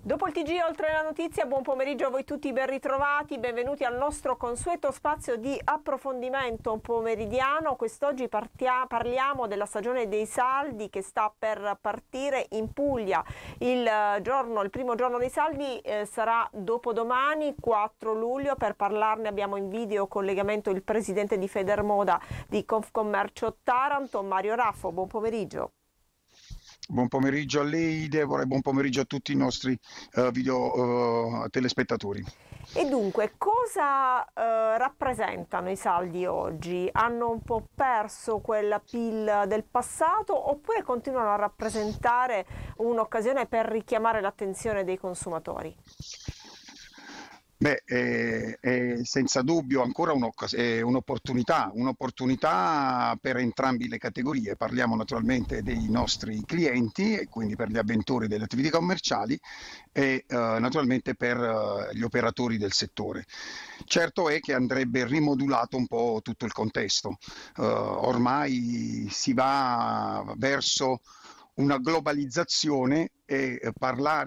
Dopo il TG Oltre la Notizia, buon pomeriggio a voi tutti, ben ritrovati, benvenuti al nostro consueto spazio di approfondimento pomeridiano. Quest'oggi parliamo della stagione dei saldi che sta per partire in Puglia. Il primo giorno dei saldi sarà dopodomani, 4 luglio. Per parlarne abbiamo in video collegamento il presidente di Federmoda di Confcommercio Taranto, Mario Raffo. Buon pomeriggio. Buon pomeriggio a lei, Deborah, e buon pomeriggio a tutti i nostri video telespettatori. E dunque, cosa rappresentano i saldi oggi? Hanno un po' perso quella PIL del passato oppure continuano a rappresentare un'occasione per richiamare l'attenzione dei consumatori? Beh, è senza dubbio ancora un'opportunità per entrambe le categorie. Parliamo naturalmente dei nostri clienti e quindi per gli avventori delle attività commerciali e naturalmente per gli operatori del settore. Certo è che andrebbe rimodulato un po' tutto il contesto. Ormai si va verso una globalizzazione e parlare